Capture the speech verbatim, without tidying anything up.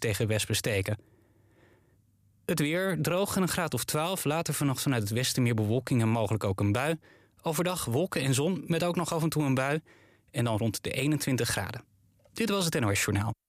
tegen wespen steken. Het weer, droog en een graad of twaalf. Later vannacht vanuit het westen meer bewolking en mogelijk ook een bui. Overdag wolken en zon met ook nog af en toe een bui. En dan rond de eenentwintig graden. Dit was het N O S Journaal.